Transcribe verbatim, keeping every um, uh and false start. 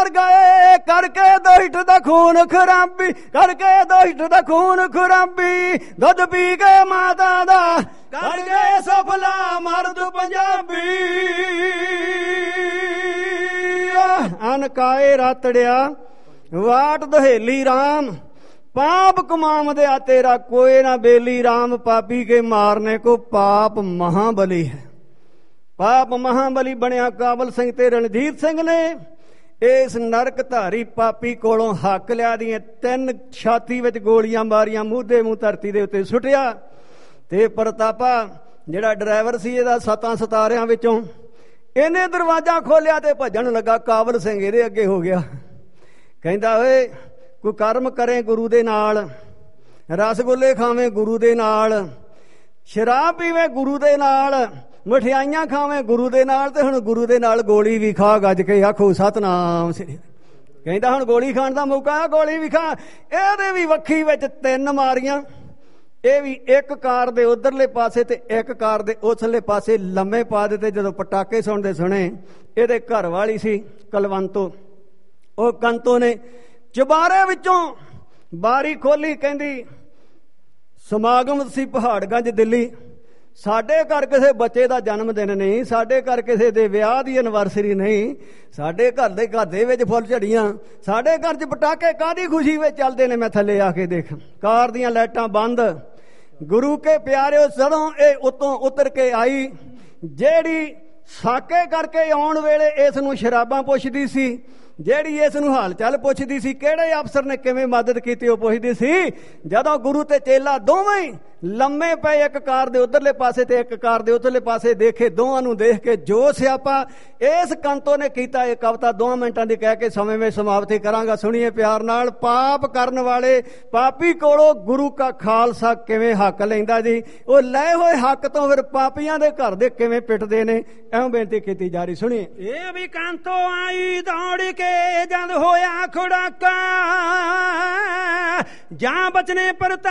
ਮਰ ਗਏ ਕਰਕੇ ਦੁਸ਼ਟ ਦਾ ਖੂਨ ਖਰਾਬੀ, ਕਰਕੇ ਦੁਸ਼ਟ ਦਾ ਖੂਨ ਖਰਾਬੀ। ਦੁੱਧ ਪੀ ਕੇ ਮਾਤਾ ਦਾ ਕਰਕੇ ਸਫਲਾ ਮਰਦ ਪੰਜਾਬੀ। ਅਨਕਾਏ ਰਾਤੜਿਆ ਵਾਟ ਦਹੇਲੀ ਰਾਮ, पाप कमाम दया तेरा कोई ना बेली। राम पापी के मारने को पाप महाबली है। पाप महाबली बनया काबल सिंह ते रणजीत सिंह ने इस नरक धारी पापी कोलों हक लिया दियां तीन छाती विच गोलियां मारियां, मूधे मूंह धरती दे उत्ते सुटिया। ते प्रतापा जिहड़ा ड्राइवर सी इहदा सतां सतारियां विचों इहने दरवाजा खोलिया ते भजन लगा। काबल सिंह इहदे अगे हो गया, कहंदा ओए कोई कर्म करे गुरु दे नाल, रसगुल्ले खावे गुरु दे नाल, शराब पीवे गुरु दे नाल, मठियाइयां खावे गुरु दे नाल, ते हुण गुरु दे नाल गोली भी खा। गज के आखो सतनाम श्री। कहंदा हुण गोली खाण दा मौका, गोली भी खा। इहदे भी वक्खी विच तीन मारियां। ਇਹ ਵੀ ਇੱਕ ਕਾਰ ਦੇ ਉਧਰਲੇ ਪਾਸੇ ਤੇ ਇੱਕ ਕਾਰ ਦੇ ਉਸਲੇ ਪਾਸੇ ਲੰਮੇ ਪਾ ਦਿੱਤੇ। ਜਦੋਂ ਪਟਾਕੇ ਸੁਣਦੇ ਸੁਣੇ ਇਹਦੇ ਘਰ ਵਾਲੀ ਸੀ ਕਲਵੰਤੋ, ਉਹ ਕੰਤੋ ਨੇ ਚੁਬਾਰੇ ਵਿੱਚੋਂ ਬਾਰੀ ਖੋਲੀ, ਕਹਿੰਦੀ ਸਮਾਗਮ ਸੀ ਪਹਾੜਗੰਜ ਦਿੱਲੀ, ਸਾਡੇ ਘਰ ਕਿਸੇ ਬੱਚੇ ਦਾ ਜਨਮ ਦਿਨ ਨਹੀਂ, ਸਾਡੇ ਘਰ ਕਿਸੇ ਦੇ ਵਿਆਹ ਦੀ ਐਨਵਰਸਰੀ ਨਹੀਂ, ਸਾਡੇ ਘਰ ਦੇ ਘਰ ਦੇ ਵਿੱਚ ਫੁੱਲ ਝੜੀਆਂ, ਸਾਡੇ ਘਰ 'ਚ ਪਟਾਕੇ ਕਾਹਦੀ ਖੁਸ਼ੀ ਵਿੱਚ ਚੱਲਦੇ ਨੇ। ਮੈਂ ਥੱਲੇ ਆ ਕੇ ਦੇਖ, ਕਾਰ ਦੀਆਂ ਲਾਈਟਾਂ ਬੰਦ। ਗੁਰੂ ਕੇ ਪਿਆਰਿਓ ਜਦੋਂ ਇਹ ਉੱਤੋਂ ਉਤਰ ਕੇ ਆਈ, ਜਿਹੜੀ ਸਾਕੇ ਕਰਕੇ ਆਉਣ ਵੇਲੇ ਇਸ ਨੂੰ ਸ਼ਰਾਬਾਂ ਪੁੱਛਦੀ ਸੀ, ਜਿਹੜੀ ਇਸ ਨੂੰ ਹਾਲ ਚਾਲ ਪੁੱਛਦੀ ਸੀ, ਕਿਹੜੇ ਅਫਸਰ ਨੇ ਕਿਵੇਂ ਮਦਦ ਕੀਤੀ ਉਹ ਪੁੱਛਦੀ ਸੀ। ਜਦੋਂ ਗੁਰੂ ਤੇ ਚੇਲਾ ਦੋਵੇਂ ਹੀ ਲੰਮੇ ਪਏ ਇੱਕ ਕਾਰ ਦੇ ਉਧਰਲੇ ਪਾਸੇ ਤੇ ਇੱਕ ਕਾਰ ਦੇ ਉਧਰਲੇ ਪਾਸੇ ਦੇਖੇ, ਦੋਵਾਂ ਨੂੰ ਦੇਖ ਕੇ ਜੋ ਸਿਆਪਾ ਇਸ ਕੰਤੋ ਨੇ ਕੀਤਾ, ਇਹ ਕਵਿਤਾ ਦੋ ਮਿੰਟਾਂ ਦੀ ਕਹਿ ਕੇ ਸਮੇਂ ਵਿੱਚ ਸਮਾਪਤੀ ਕਰਾਂਗਾ। ਸੁਣੀਏ ਪਿਆਰ ਨਾਲ। ਪਾਪ ਕਰਨ ਵਾਲੇ ਪਾਪੀ ਕੋਲੋਂ ਗੁਰੂ ਕਾ ਖਾਲਸਾ ਕਿਵੇਂ ਹੱਕ ਲੈਂਦਾ ਜੀ। ਉਹ ਲਏ ਹੋਏ ਹੱਕ ਤੋਂ ਫਿਰ ਪਾਪੀਆਂ ਦੇ ਘਰ ਦੇ ਕਿਵੇਂ ਪਿੱਟਦੇ ਨੇ, ਐਵੇਂ ਬੇਨਤੀ ਕੀਤੀ ਜਾ ਰਹੀ। ਸੁਣੀਏ। ਇਹ ਵੀ ਕੰਤੋ ਆਈ ਦੌੜ ਕੇ ਜਦ ਹੋਇਆ ਖੁੜਾਕਾ, ਜਾਂ ਬਚਨੇ ਪਰ